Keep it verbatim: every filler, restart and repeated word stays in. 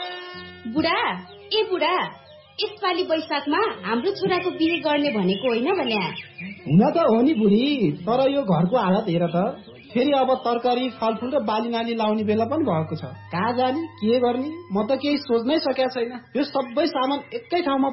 बुढा ए बुढा यसपालि वैशाखमा हाम्रो छोराको बिहे गर्ने भनेको होइन भन्या। हुन त हो नि बुढी, तर यो घरको हालत हेर त। फेरि अब तरकारी फलफुल र बाली नाली लाउने बेला पनि भएको छ। कहाँ जाने के गर्ने म त केही सोच्नै सकेको छैन। यो सबै सामान एकै ठाउँमा